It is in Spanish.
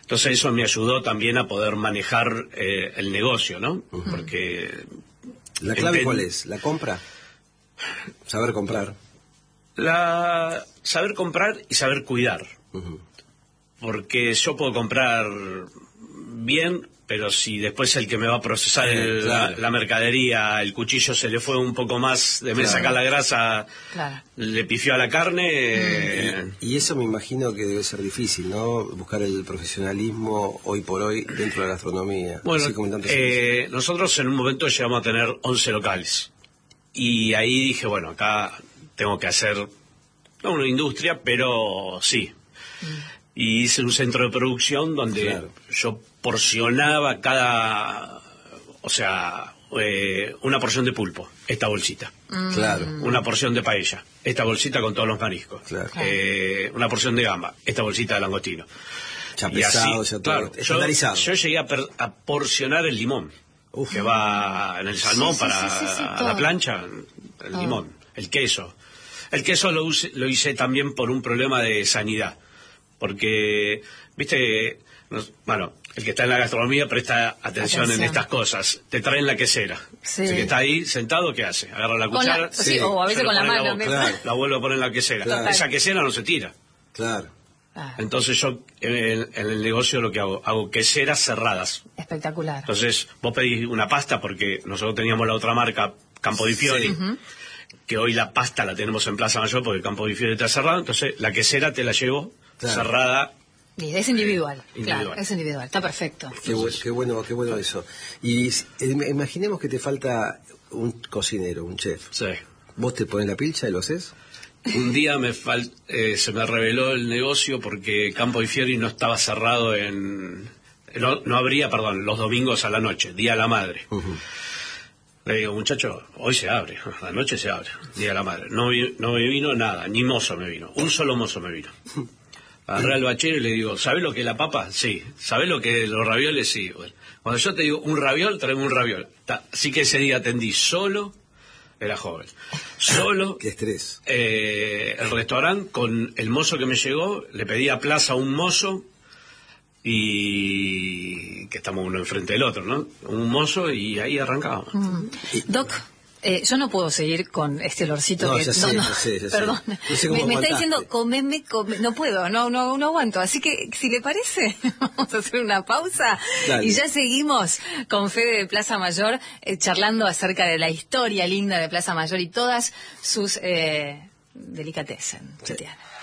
Entonces eso me ayudó también a poder manejar el negocio, ¿no? Porque... ¿La clave cuál es? ¿La compra? Saber comprar. Saber comprar y saber cuidar. Porque yo puedo comprar bien, pero si después el que me va a procesar la mercadería, el cuchillo se le fue un poco más, de me sacar la grasa, le pifió a la carne. Y eso me imagino que debe ser difícil, ¿no? Buscar el profesionalismo hoy por hoy dentro de la gastronomía. Bueno, nosotros en un momento llegamos a tener 11 locales. Y ahí dije, bueno, acá tengo que hacer, no una industria, pero sí. Y hice un centro de producción donde yo porcionaba una porción de pulpo, esta bolsita. Una porción de paella, esta bolsita con todos los mariscos. Una porción de gamba, esta bolsita de langostino. Ya pesado, ya todo estandarizado. Yo llegué a porcionar el limón. Que va en el salmón para la plancha, el limón, el queso. El queso lo hice también por un problema de sanidad. Porque, viste, el que está en la gastronomía presta atención en estas cosas. Te traen la quesera. El que está ahí sentado, ¿qué hace? Agarra la cuchara. O a veces con la mano. La vuelve a poner en la quesera. Esa quesera no se tira. Entonces yo en el negocio lo que hago queseras cerradas. Espectacular. Entonces vos pedís una pasta, porque nosotros teníamos la otra marca, Campo di Fiori, que hoy la pasta la tenemos en Plaza Mayor porque Campo di Fiori está cerrado. Entonces la quesera te la llevo cerrada. Es individual. Claro, es individual, está perfecto. Qué bueno eso. Y imaginemos que te falta un cocinero, un chef. ¿Vos te pones la pilcha y lo haces? Un día se me reveló el negocio porque Campo di Fiori no estaba cerrado no abría los domingos a la noche, Día de la Madre. Le digo, muchacho, hoy se abre, a la noche se abre, Día de la Madre. No me vino nada, ni mozo me vino, un solo mozo me vino. Agarré al bachero y le digo, ¿sabés lo que es la papa? Sí. ¿Sabés lo que es los ravioles? Sí. Bueno, cuando yo te digo un raviol, traeme un raviol. Así que ese día atendí solo, era joven, solo. ¡Qué estrés! El restaurante con el mozo que me llegó, le pedí a Plaza un mozo, y que estamos uno enfrente del otro, ¿no? Un mozo, y ahí arrancábamos. Doc, yo no puedo seguir con este olorcito que... Ya sé. Perdón. Me está diciendo, comeme, no puedo, no aguanto. Así que, si le parece, vamos a hacer una pausa. Dale. Y ya seguimos con Fede de Plaza Mayor, charlando acerca de la historia linda de Plaza Mayor y todas sus delicatessen.